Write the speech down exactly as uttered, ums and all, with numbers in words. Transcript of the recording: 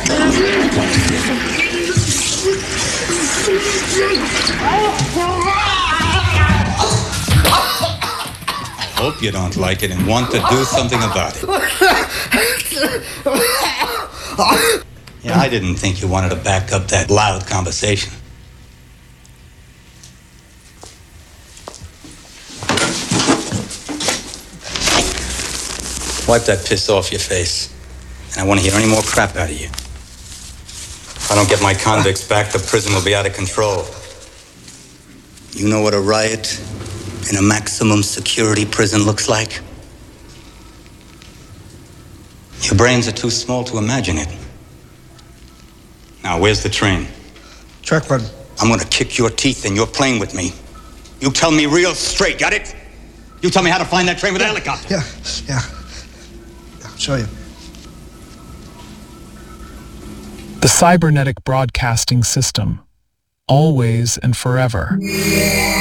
I hope you don't like it and want to do something about it. Yeah, I didn't think you wanted to back up that loud conversation. Wipe that piss off your face. And I want to hear any more crap out of you. If I don't get my convicts back, the prison will be out of control. You know what a riot in a maximum security prison looks like? Your brains are too small to imagine it. Now, where's the train? Truck run. I'm gonna kick your teeth and you're playing with me. You tell me real straight, got it? You tell me how to find that train with a helicopter. Yeah, yeah. I'll show you. The cybernetic broadcasting system. Always and forever.